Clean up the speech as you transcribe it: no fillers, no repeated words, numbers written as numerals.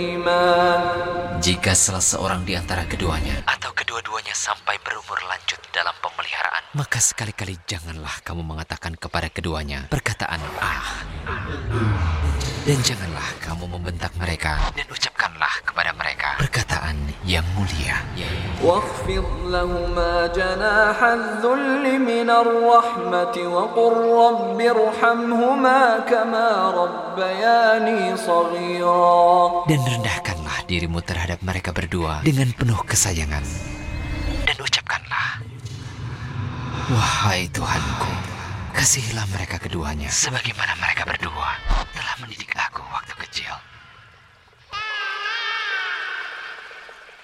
Jika salah seorang di antara keduanya atau kedua-duanya sampai berumur lanjut dalam pemeliharaan, maka sekali-kali janganlah kamu mengatakan kepada keduanya perkataan "ah". Dan janganlah kamu membentak mereka, dan ucapkanlah kepada mereka perkataan yang mulia. واخفض لهما جناح الذل من الرحمة وقل رب ارحمهما كما ربياني صغيرا. Dan rendahkanlah dirimu terhadap mereka berdua dengan penuh kesayangan. Dan ucapkanlah, wahai Tuhanku, kasihilah mereka keduanya sebagaimana mereka berdua telah mendidik aku waktu kecil.